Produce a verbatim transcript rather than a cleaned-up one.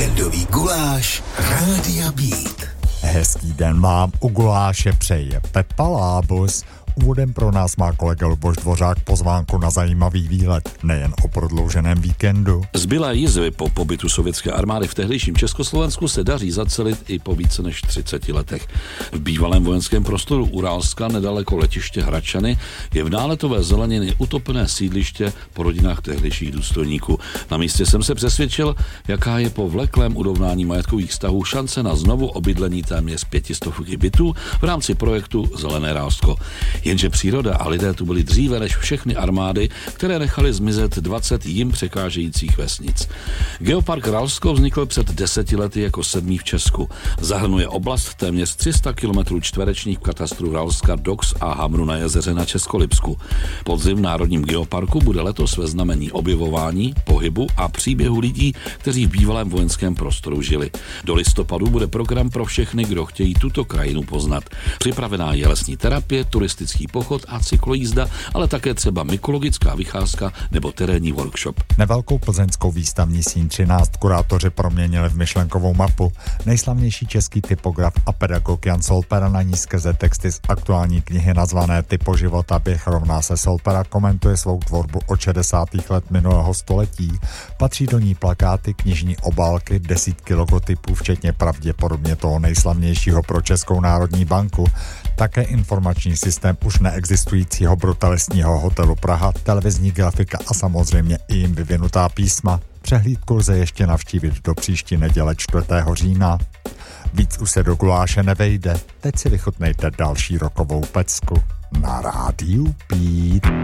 Víkendový guláš Rádia Beat. Hezký den vám, u guláše přeje Pepa Lábus. Úvodem pro nás má kolega Luboš Dvořák pozvánku na zajímavý výlet, nejen o prodlouženém víkendu. Zbylé jizvy po pobytu sovětské armády v tehdejším Československu se daří zacelit i po více než třiceti letech. V bývalém vojenském prostoru Uralska nedaleko letiště Hradčany je v náletové zeleniny utopené sídliště po rodinách tehdejších důstojníků. Na místě jsem se přesvědčil, jaká je po vleklém urovnání majetkových vztahů šance na znovu obydlení téměř pětistovky bytů v rámci projektu Zelené Ralsko. Jenže příroda a lidé tu byli dříve než všechny armády, které nechaly zmizet dvacet jim překážejících vesnic. Geopark Ralsko vznikl před deseti lety jako sedmý v Česku. Zahrnuje oblast téměř tři sta kilometrů čtverečních v katastru Ralska, Dox a Hamru na jezeře na Českolipsku. Podzim v Národním geoparku bude letos ve znamení objevování, pohybu a příběhu lidí, kteří v bývalém vojenském prostoru žili. Do listopadu bude program pro všechny, kdo chtějí tuto krajinu poznat. Připravená je lesní terapie, turistický pochod a cyklojízda, ale také třeba mykologická vycházka nebo terénní workshop. Nevelkou plzeňskou výstavní síň třináct kurátoři proměnili v myšlenkovou mapu. Nejslavnější český typograf a pedagog Jan Solpera na ní skrze texty z aktuální knihy nazvané Typo života běh rovná se Solpera komentuje svou tvorbu od šedesátých let minulého století. Patří do ní plakáty, knižní obálky, desítky logotypů, včetně pravděpodobně toho nejslavnějšího pro Českou národní banku. Také informační systém už neexistujícího brutalistního hotelu Praha, televizní grafika a samozřejmě i jim vyvinutá písma. Přehlídku lze ještě navštívit do příští neděle čtvrtého října. Víc už se do guláše nevejde, teď si vychutnejte další rokovou pecku na Rádiu Beat.